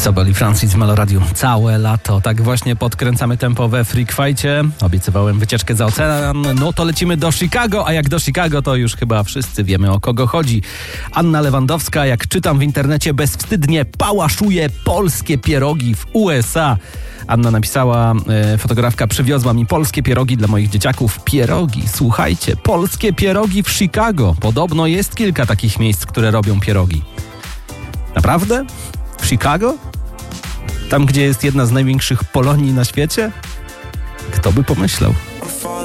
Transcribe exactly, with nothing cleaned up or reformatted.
Sobel i Francis w Meloradiu całe lato. Tak właśnie podkręcamy tempo we Freak Fight'cie. Obiecywałem wycieczkę za ocean, no to lecimy do Chicago, a jak do Chicago, to już chyba wszyscy wiemy, o kogo chodzi. Anna Lewandowska, jak czytam w internecie, bezwstydnie pałaszuje polskie pierogi w U S A. Anna napisała, e, fotografka przywiozła mi polskie pierogi dla moich dzieciaków. Pierogi, słuchajcie, polskie pierogi w Chicago. Podobno jest kilka takich miejsc, które robią pierogi. Naprawdę? W Chicago? Tam, gdzie jest jedna z największych Polonii na świecie? Kto by pomyślał?